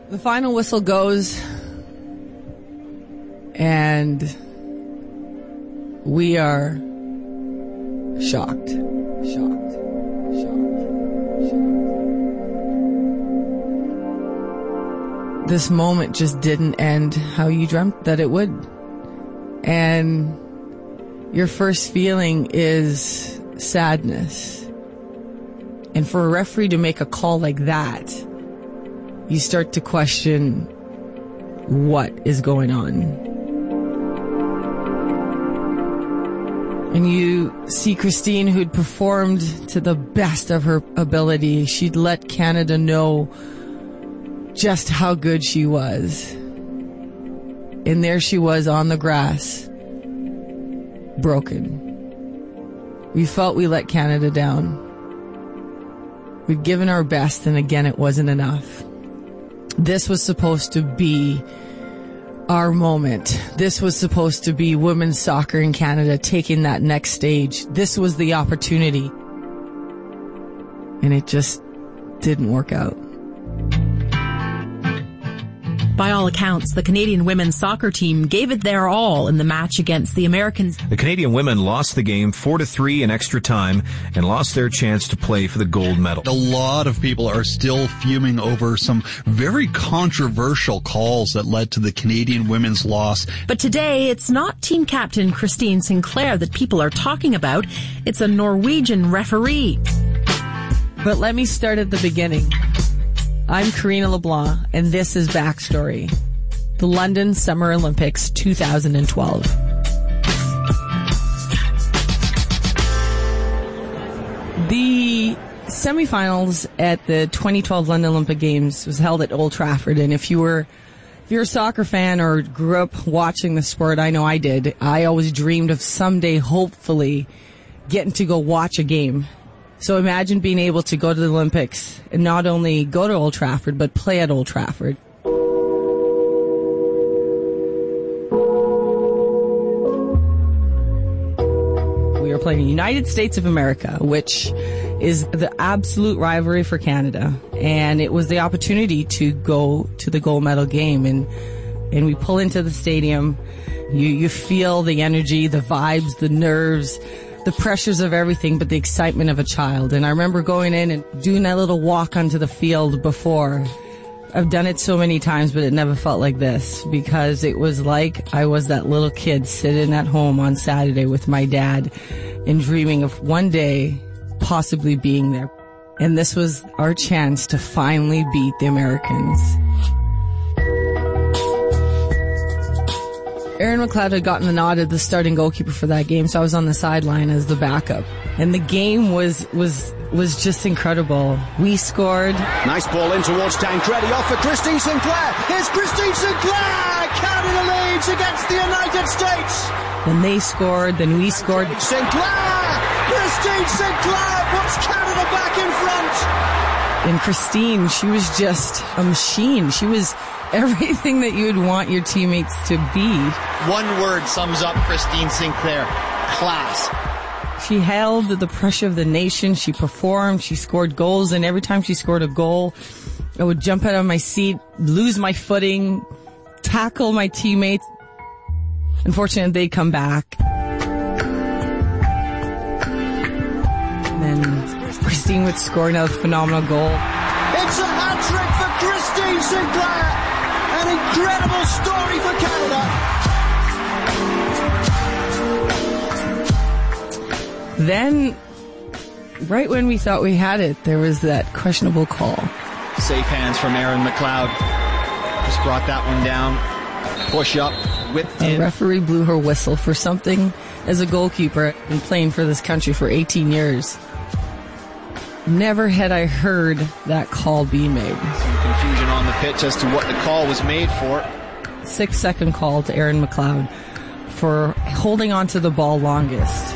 The final whistle goes, and we are shocked. This moment just didn't end how you dreamt that it would. And your first feeling is sadness. And for a referee to make a call like that, you start to question what is going on. And you see Christine, who'd performed to the best of her ability. She'd let Canada know just how good she was. And there she was on the grass, broken. We felt we let Canada down. We'd given our best, and again, it wasn't enough. This was supposed to be our moment. This was supposed to be women's soccer in Canada taking that next stage. This was the opportunity. And it just didn't work out. By all accounts, the Canadian women's soccer team gave it their all in the match against the Americans. The Canadian women lost the game 4-3 in extra time and lost their chance to play for the gold medal. A lot of people are still fuming over some very controversial calls that led to the Canadian women's loss. But today, it's not team captain Christine Sinclair that people are talking about. It's a Norwegian referee. But let me start at the beginning. I'm Karina LeBlanc, and this is Backstory. The London Summer Olympics 2012. The semifinals at the 2012 London Olympic Games was held at Old Trafford, and if you're a soccer fan or grew up watching the sport, I know I did, I always dreamed of someday, hopefully, getting to go watch a game. So imagine being able to go to the Olympics and not only go to Old Trafford, but play at Old Trafford. We were playing the United States of America, which is the absolute rivalry for Canada. And it was the opportunity to go to the gold medal game. And we pull into the stadium. You feel the energy, the vibes, the nerves, the pressures of everything, but the excitement of a child. And I remember going in and doing that little walk onto the field before. I've done it so many times, but it never felt like this, because it was like I was that little kid sitting at home on Saturday with my dad and dreaming of one day possibly being there. And this was our chance to finally beat the Americans. Erin McLeod had gotten the nod as the starting goalkeeper for that game, so I was on the sideline as the backup. And the game was just incredible. We scored. Nice ball in towards Tancredi, off for Christine Sinclair. Here's Christine Sinclair! Canada leads against the United States. Then they scored, then we scored. Sinclair! Christine Sinclair puts Canada back in front. And Christine, she was just a machine. She was everything that you would want your teammates to be. One word sums up Christine Sinclair: class. She held the pressure of the nation. She performed. She scored goals. And every time she scored a goal, I would jump out of my seat, lose my footing, tackle my teammates. Unfortunately, they'd come back. And then Christine would score another phenomenal goal. It's a hat-trick for Christine Sinclair. An incredible story for Canada. Then, right when we thought we had it, there was that questionable call. Safe hands from Erin McLeod. Just brought that one down. Push up, whipped in. The referee blew her whistle for something as a goalkeeper and playing for this country for 18 years. Never had I heard that call being made. Some confusion on the pitch as to what the call was made for. 6-second call to Erin McLeod for holding on to the ball longest.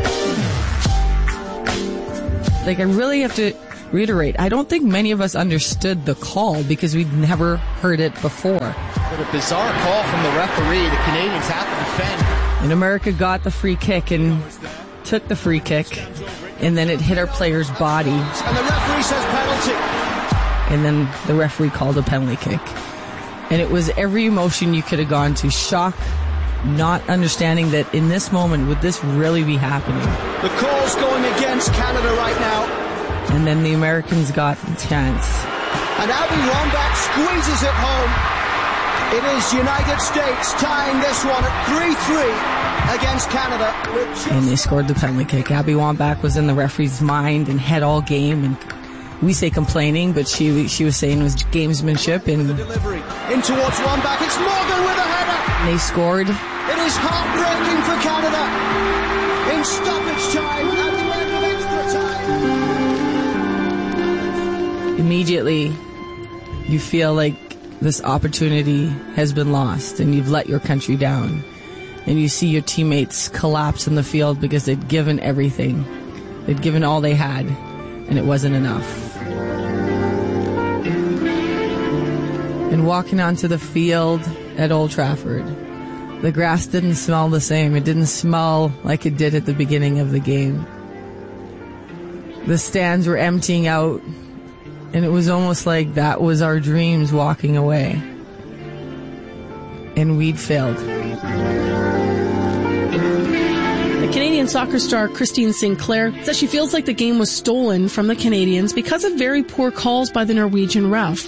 Like, I really have to reiterate, I don't think many of us understood the call because we'd never heard it before. But a bizarre call from the referee. The Canadians have to defend. And America got the free kick and took the free kick, and then it hit our player's body. And the referee says penalty. and then the referee called a penalty kick. And it was every emotion you could have gone to. Shock, not understanding that in this moment, would this really be happening? The call's going against Canada right now. And then the Americans got the chance. And Abby Wambach squeezes it home. It is United States tying this one at 3-3 against Canada. And they scored the penalty kick. Abby Wambach was in the referee's mind and head all game. And we say complaining, but she was saying it was gamesmanship. And the delivery in towards Wambach. It's Morgan with a header. And they scored. It is heartbreaking for Canada in stoppage time at the end of extra time. Immediately, you feel like this opportunity has been lost and you've let your country down. And you see your teammates collapse in the field because they'd given everything. They'd given all they had, and it wasn't enough. And walking onto the field at Old Trafford, the grass didn't smell the same. It didn't smell like it did at the beginning of the game. The stands were emptying out, and it was almost like that was our dreams walking away. And we'd failed. The Canadian soccer star Christine Sinclair says she feels like the game was stolen from the Canadians because of very poor calls by the Norwegian ref.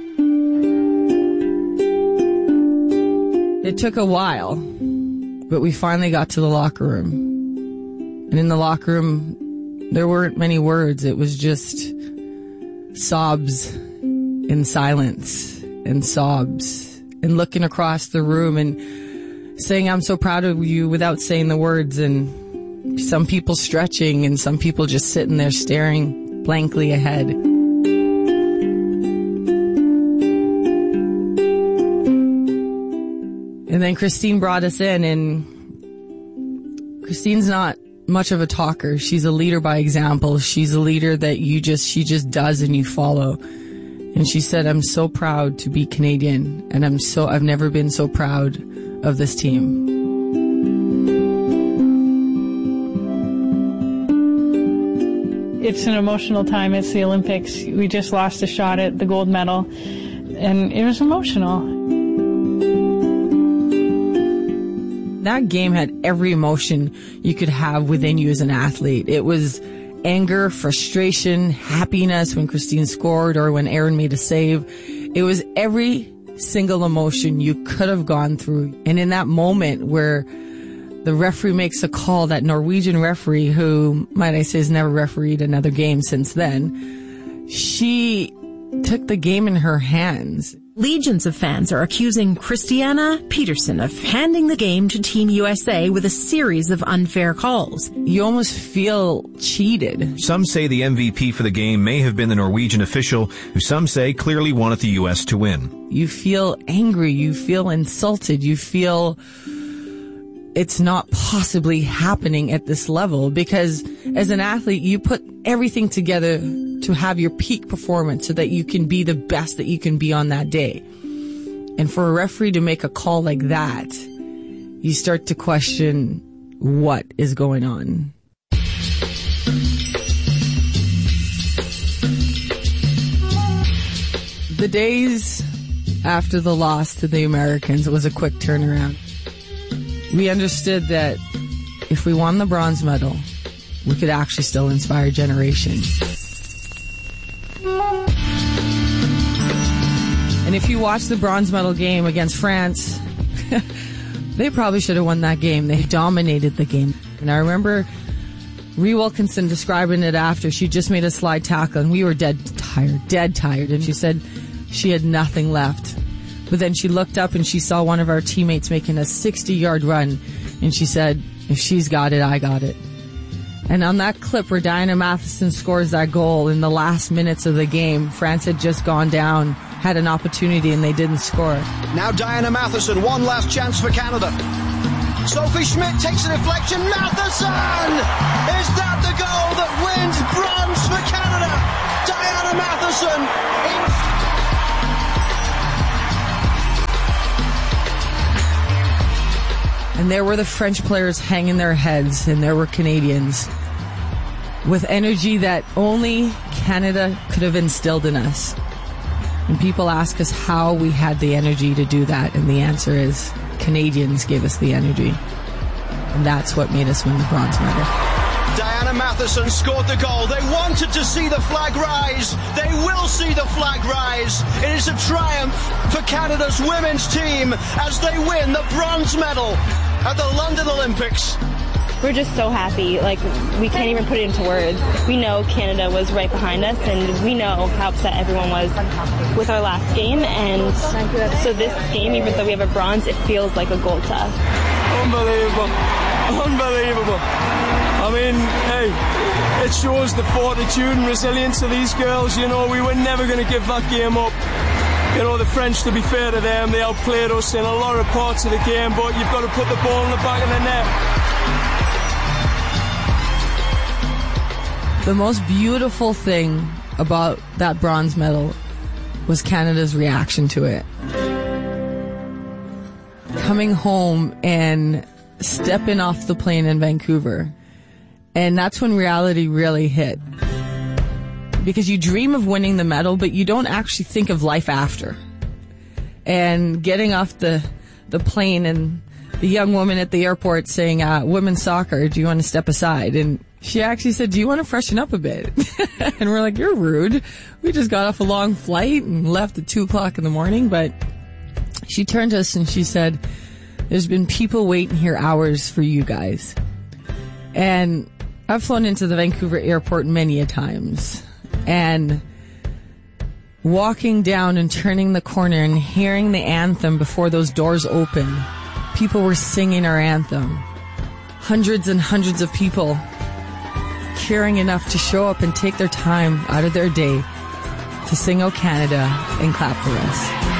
It took a while, but we finally got to the locker room. And in the locker room, there weren't many words. It was just sobs and silence and sobs and looking across the room and saying, I'm so proud of you without saying the words, and some people stretching and some people just sitting there staring blankly ahead. And then Christine brought us in, and Christine's not much of a talker. She's a leader by example. She's a leader that she just does and you follow. And she said, I'm so proud to be Canadian, and I've never been so proud of this team. It's an emotional time. It's the Olympics. We just lost a shot at the gold medal, and it was emotional. That game had every emotion you could have within you as an athlete. It was anger, frustration, happiness when Christine scored or when Aaron made a save. It was every single emotion you could have gone through. And in that moment where the referee makes a call, that Norwegian referee, who, might I say, has never refereed another game since then, she took the game in her hands. Legions of fans are accusing Christiana Peterson of handing the game to Team USA with a series of unfair calls. You almost feel cheated. Some say the MVP for the game may have been the Norwegian official, who some say clearly wanted the U.S. to win. You feel angry. You feel insulted. You feel it's not possibly happening at this level, because as an athlete, you put everything together to have your peak performance so that you can be the best that you can be on that day. And for a referee to make a call like that, you start to question what is going on. The days after the loss to the Americans, it was a quick turnaround. We understood that if we won the bronze medal, we could actually still inspire a generation. And if you watch the bronze medal game against France, they probably should have won that game. They dominated the game. And I remember Rhea Wilkinson describing it after. She just made a slide tackle, and we were dead tired. And she said she had nothing left. But then she looked up and she saw one of our teammates making a 60-yard run. And she said, if she's got it, I got it. And on that clip where Diana Matheson scores that goal in the last minutes of the game, France had just gone down, had an opportunity, and they didn't score. Now Diana Matheson, one last chance for Canada. Sophie Schmidt takes a deflection. Matheson! Is that the goal that wins bronze for Canada? Diana Matheson. And there were the French players hanging their heads, and there were Canadians with energy that only Canada could have instilled in us. And people ask us how we had the energy to do that, and the answer is Canadians gave us the energy. And that's what made us win the bronze medal. Diana Matheson scored the goal. They wanted to see the flag rise. They will see the flag rise. It is a triumph for Canada's women's team as they win the bronze medal at the London Olympics. We're just so happy. Like, we can't even put it into words. We know Canada was right behind us, and we know how upset everyone was with our last game. And so this game, even though we have a bronze, it feels like a gold to us. Unbelievable. Unbelievable. I mean, hey, it shows the fortitude and resilience of these girls. You know, we were never going to give that game up. You know, the French, to be fair to them, they outplayed us in a lot of parts of the game, but you've got to put the ball in the back of the net. The most beautiful thing about that bronze medal was Canada's reaction to it. Coming home and stepping off the plane in Vancouver. And that's when reality really hit. Because you dream of winning the medal, but you don't actually think of life after. And getting off the plane and the young woman at the airport saying, women's soccer, do you want to step aside? And she actually said, do you want to freshen up a bit? And we're like, you're rude. We just got off a long flight and left at 2:00 in the morning. But she turned to us and she said, there's been people waiting here hours for you guys. And I've flown into the Vancouver airport many a times. And walking down and turning the corner and hearing the anthem before those doors open, people were singing our anthem. Hundreds and hundreds of people caring enough to show up and take their time out of their day to sing "O Canada" and clap for us.